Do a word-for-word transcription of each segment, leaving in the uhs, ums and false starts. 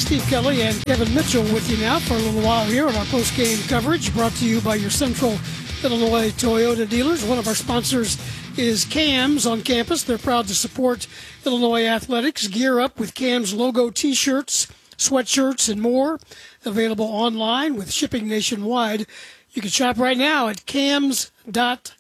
Steve Kelly and Kevin Mitchell with you now for a little while here on our post-game coverage, brought to you by your Central Illinois Toyota dealers. One of our sponsors is C A Ms on campus. They're proud to support Illinois athletics. Gear up with C A Ms logo T-shirts, sweatshirts, and more. Available online with shipping nationwide. You can shop right now at cams dot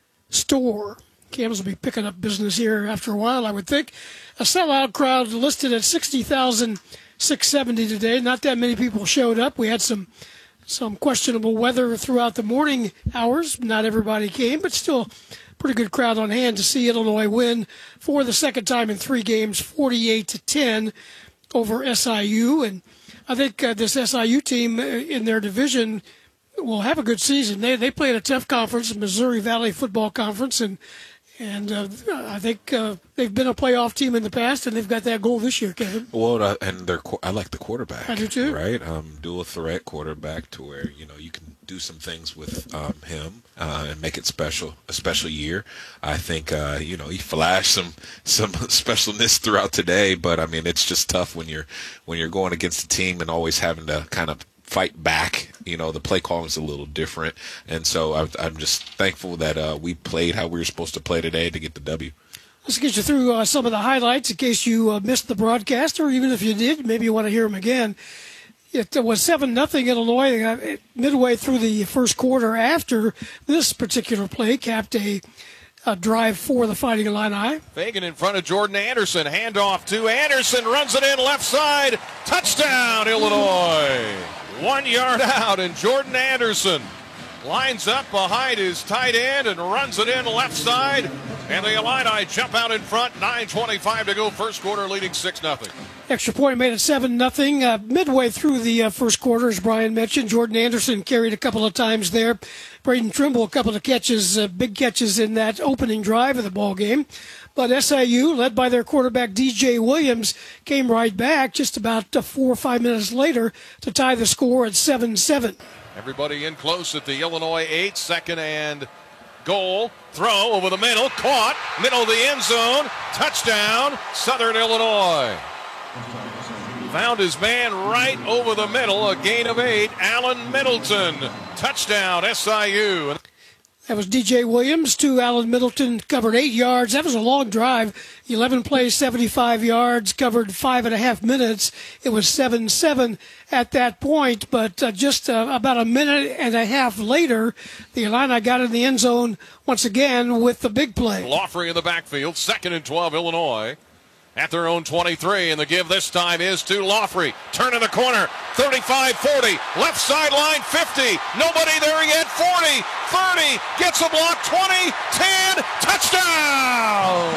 store. C A Ms will be picking up business here after a while, I would think. A sellout crowd listed at sixty thousand six hundred seventy today. Not that many people showed up. We had some some questionable weather throughout the morning hours. Not everybody came, but still pretty good crowd on hand to see Illinois win for the second time in three games, forty-eight to ten over S I U. And I think uh, this S I U team in their division will have a good season. They they play in a tough conference, Missouri Valley Football Conference, and And uh, I think uh, they've been a playoff team in the past, and they've got that goal this year, Kevin. Well, uh, and they're, I like the quarterback. I do too. Right? Um, dual threat quarterback to where, you know, you can do some things with um, him uh, and make it special, a special year. I think, uh, you know, he flashed some some specialness throughout today, but, I mean, it's just tough when you're when you're going against a team and always having to kind of fight back. You know, the play calling is a little different, and so I, I'm just thankful that uh, we played how we were supposed to play today to get the W. Let's get you through uh, some of the highlights in case you uh, missed the broadcast, or even if you did, maybe you want to hear them again. It was seven nothing Illinois uh, midway through the first quarter. After this particular play capped a, a drive for the Fighting Illini. Fagan in front of Jordan Anderson. Handoff to Anderson. Runs it in left side. Touchdown, Illinois. One yard out, and Jordan Anderson lines up behind his tight end and runs it in left side. And the Illini jump out in front. nine twenty-five to go. First quarter, leading six nothing. Extra point made it seven nothing. Uh, midway through the uh, first quarter, as Brian mentioned, Jordan Anderson carried a couple of times there. Braden Trimble, a couple of catches, uh, big catches in that opening drive of the ball game. But S I U, led by their quarterback D J Williams, came right back just about uh, four or five minutes later to tie the score at seven seven. Everybody in close at the Illinois eight. Second and goal. Throw over the middle. Caught. Middle of the end zone. Touchdown, Southern Illinois. Found his man right over the middle. A gain of eight. Allen Middleton. Touchdown, S I U. That was D J Williams to Allen Middleton, covered eight yards. That was a long drive. eleven plays, seventy-five yards, covered five and a half minutes. It was seven seven at that point, but uh, just uh, about a minute and a half later, the Illini got in the end zone once again with the big play. Lawfrey in the backfield, second and twelve, Illinois. At their own twenty-three, and the give this time is to Lawfrey. Turn in the corner, thirty-five forty, left sideline fifty, nobody there yet, forty, thirty, gets a block, twenty, ten, touchdown!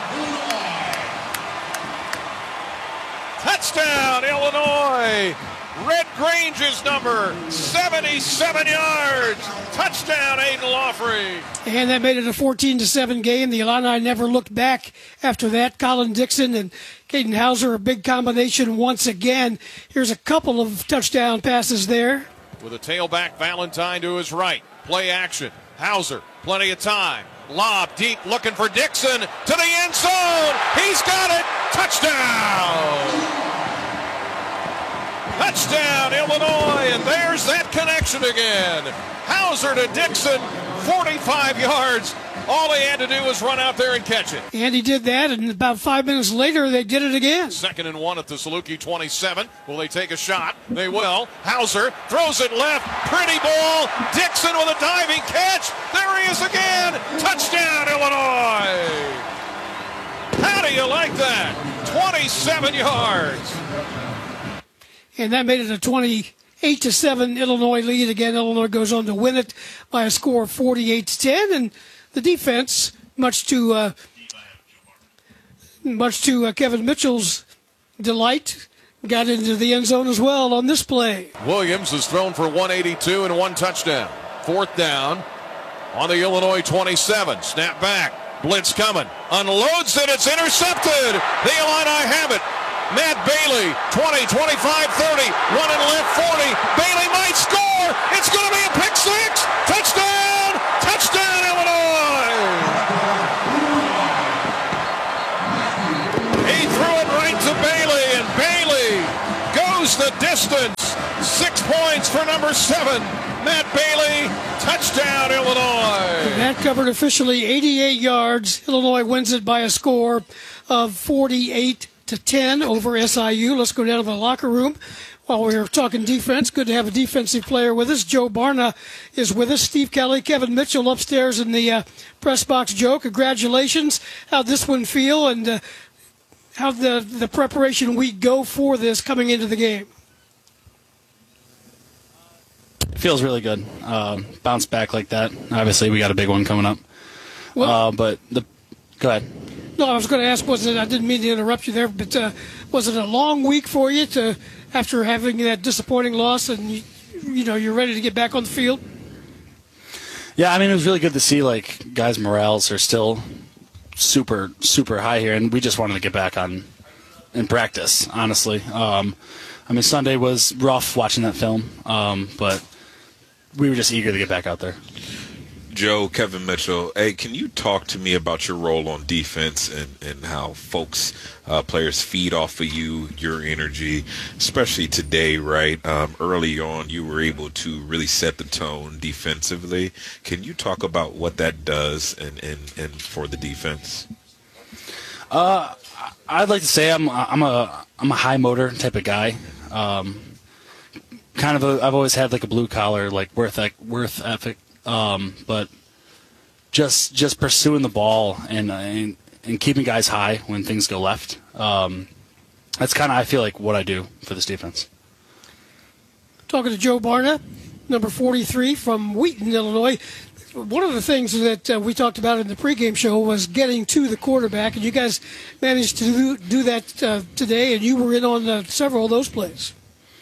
Touchdown, Illinois! Red Grange's number, seventy-seven yards. Touchdown, Aiden Lawfrey. And that made it a fourteen to seven game. The Illini never looked back after that. Colin Dixon and Caden Hauser, a big combination once again. Here's a couple of touchdown passes there. With a tailback, Valentine to his right. Play action. Hauser, plenty of time. Lob deep, looking for Dixon to the end zone. He's got it. Touchdown. Touchdown, Illinois, and there's that connection again. Hauser to Dixon, forty-five yards. All he had to do was run out there and catch it. And he did that, and about five minutes later, they did it again. Second and one at the Saluki twenty-seven. Will they take a shot? They will. Hauser throws it left. Pretty ball. Dixon with a diving catch. There he is again. Touchdown, Illinois. How do you like that? twenty-seven yards. And that made it a twenty-eight to seven Illinois lead. Again, Illinois goes on to win it by a score of forty-eight to ten. And the defense, much to uh, much to uh, Kevin Mitchell's delight, got into the end zone as well on this play. Williams has thrown for one eighty-two and one touchdown. Fourth down on the Illinois twenty-seven. Snap back. Blitz coming. Unloads it. It's intercepted. The Illini have it. Matt Bailey, twenty, twenty-five, thirty, running left, forty. Bailey might score. It's going to be a pick six. Touchdown! Touchdown, Illinois! He threw it right to Bailey, and Bailey goes goes the distance. Six points for number seven, Matt Bailey. Touchdown, Illinois. That covered officially eighty-eight yards. Illinois wins it by a score of forty-eight to ten over S I U. Let's go down to the locker room. While we're talking defense, good to have a defensive player with us. Joe Barna is with us. Steve Kelly, Kevin Mitchell upstairs in the uh, press box. Joe, congratulations. How'd this one feel, and uh, how'd the, the preparation week go for this coming into the game? Feels really good. Uh, bounce back like that. Obviously, we got a big one coming up. Well, uh, but the go ahead. No, I was going to ask. Was it? I didn't mean to interrupt you there, but uh, was it a long week for you to after having that disappointing loss, and you, you know you're ready to get back on the field? Yeah, I mean it was really good to see like guys' morales are still super super high here, and we just wanted to get back on in practice. Honestly, um, I mean Sunday was rough watching that film, um, but we were just eager to get back out there. Joe, Kevin Mitchell, hey, can you talk to me about your role on defense and, and how folks, uh, players feed off of you, your energy, especially today, right? Um, early on, you were able to really set the tone defensively. Can you talk about what that does and, and, and for the defense? Uh, I'd like to say I'm I'm a I'm a high motor type of guy. Um, kind of a, I've always had like a blue collar like worth worth ethic. Um, but just just pursuing the ball and, and and keeping guys high when things go left. Um, that's kind of I feel like what I do for this defense. Talking to Joe Barna, number forty-three from Wheaton, Illinois. One of the things that uh, we talked about in the pregame show was getting to the quarterback, and you guys managed to do, do that uh, today, and you were in on uh, several of those plays.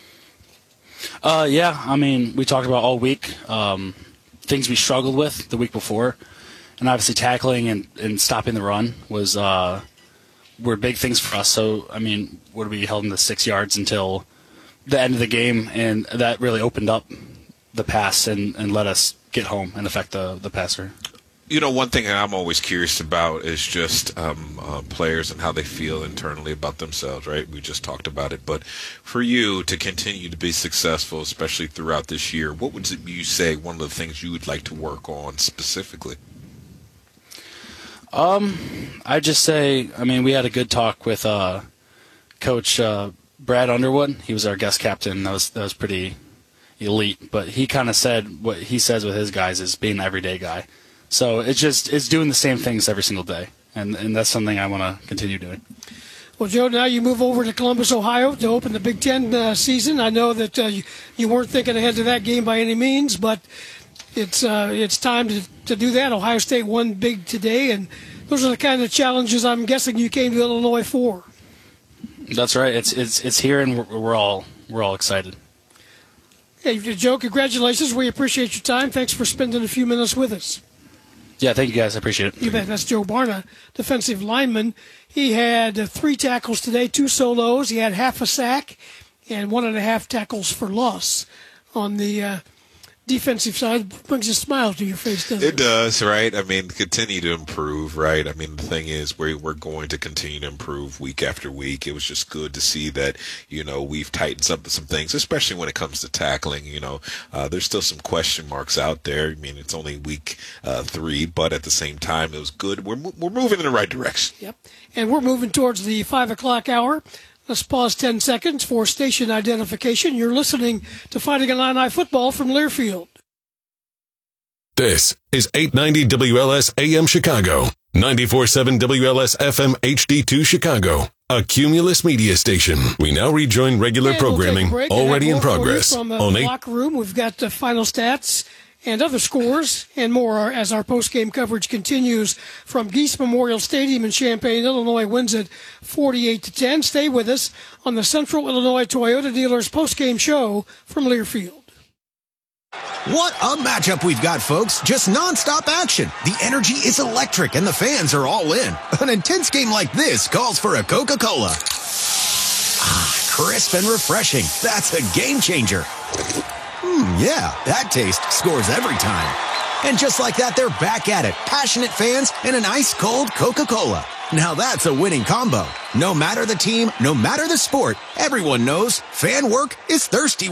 Uh, yeah, I mean we talked about all week. Um, things we struggled with the week before, and obviously tackling and, and stopping the run was uh, were big things for us. So, I mean, what we held in the six yards until the end of the game, and that really opened up the pass and, and let us get home and affect the, the passer. You know, one thing I'm always curious about is just um, uh, players and how they feel internally about themselves, right? We just talked about it. But for you to continue to be successful, especially throughout this year, what would you say one of the things you would like to work on specifically? Um, I'd just say, I mean, we had a good talk with uh, Coach uh, Brad Underwood. He was our guest captain. That was, that was pretty elite. But he kind of said what he says with his guys is being the everyday guy. So it's just it's doing the same things every single day, and and that's something I want to continue doing. Well, Joe, now you move over to Columbus, Ohio, to open the Big Ten uh, season. I know that uh, you, you weren't thinking ahead to that game by any means, but it's uh, it's time to, to do that. Ohio State won big today, and those are the kind of challenges I'm guessing you came to Illinois for. That's right. It's it's it's here, and we're, we're all we're all excited. Hey, Joe, congratulations. We appreciate your time. Thanks for spending a few minutes with us. Yeah, thank you guys. I appreciate it. You bet. That's Joe Barna, defensive lineman. He had uh, three tackles today, two solos. He had half a sack and one and a half tackles for loss on the uh, defensive side. Brings a smile to your face, doesn't it? It does, right? I mean, continue to improve, right? I mean, the thing is, we're, we're going to continue to improve week after week. It was just good to see that, you know, we've tightened up some things, especially when it comes to tackling. You know, uh, there's still some question marks out there. I mean, it's only week uh, three, but at the same time, it was good. We're, we're moving in the right direction. Yep. And we're moving towards the five o'clock hour. Let's pause ten seconds for station identification. You're listening to Fighting Illini football from Learfield. This is eight ninety W L S A M Chicago, ninety-four point seven W L S F M H D two Chicago, a Cumulus media station. We now rejoin regular and programming we'll already in progress. From the on locker room, we've got the final stats and other scores and more as our post-game coverage continues from Geese Memorial Stadium in Champaign. Illinois wins it forty-eight to ten. Stay with us on the Central Illinois Toyota Dealers post-game show from Learfield. What a matchup we've got, folks. Just nonstop action. The energy is electric and the fans are all in. An intense game like this calls for a Coca-Cola. Ah, crisp and refreshing. That's a game changer. Hmm, yeah, that taste scores every time. And just like that, they're back at it. Passionate fans and an ice-cold Coca-Cola. Now that's a winning combo. No matter the team, no matter the sport, everyone knows Fan Work is thirsty